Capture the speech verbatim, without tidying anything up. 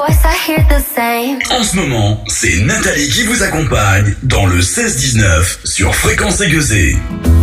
voice, I hear the same. En ce moment, c'est Nathalie qui vous accompagne dans le seize dix-neuf sur Fréquence Aiguisée.